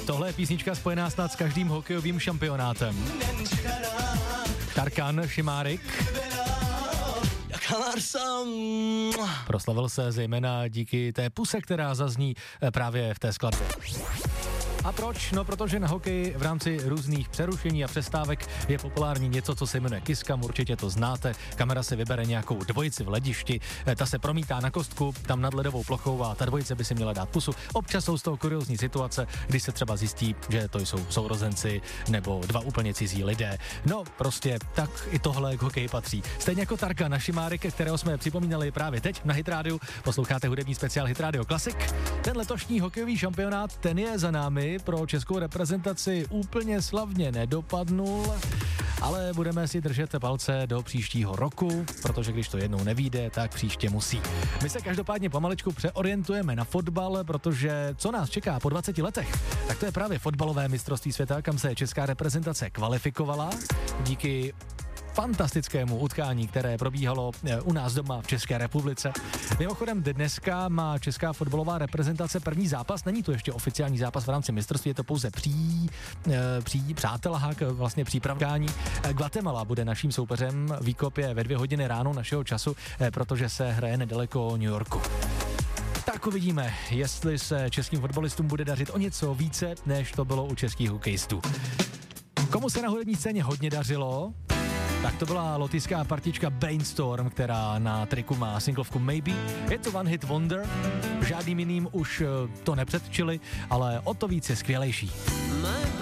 Tohle je písnička spojená snad s každým hokejovým šampionátem. Tarkan Šimárik proslavil se zejména díky té puse, která zazní právě v té skladbě. A proč? No, protože na hokeji v rámci různých přerušení a přestávek je populární něco, co se jmenuje kiss cam, určitě to znáte. Kamera si vybere nějakou dvojici v hledišti, ta se promítá na kostku, tam nad ledovou plochou a ta dvojice by si měla dát pusu. Občas jsou z toho kuriózní situace, kdy se třeba zjistí, že to jsou sourozenci nebo dva úplně cizí lidé. No, prostě tak i tohle k hokeji patří. Stejně jako Tarkan Šimárik, kterého jsme připomínali právě teď na Hit Radio. Posloucháte hudební speciál Hit Radio Classic. Ten letošní hokejový šampionát, ten je za námi. Pro českou reprezentaci úplně slavně nedopadnul, ale budeme si držet palce do příštího roku, protože když to jednou nevyjde, tak příště musí. My se každopádně pomaličku přeorientujeme na fotbal, protože co nás čeká po 20 letech, tak to je právě fotbalové mistrovství světa, kam se česká reprezentace kvalifikovala díky fantastickému utkání, které probíhalo u nás doma v České republice. Mimochodem dneska má česká fotbalová reprezentace první zápas, není to ještě oficiální zápas v rámci mistrovství, je to pouze přátelhák, vlastně přípravkání. Guatemala bude naším soupeřem, výkop je ve 2 hodiny ráno našeho času, protože se hraje nedaleko New Yorku. Tak uvidíme, jestli se českým fotbalistům bude dařit o něco více, než to bylo u českých hokejistů. Komu se na hudební scéně hodně dařilo, tak to byla lotyšská partička Brainstorm, která na triku má singlovku Maybe. Je to One Hit Wonder, žádným jiným už to nepředčili, ale o to víc je skvělejší.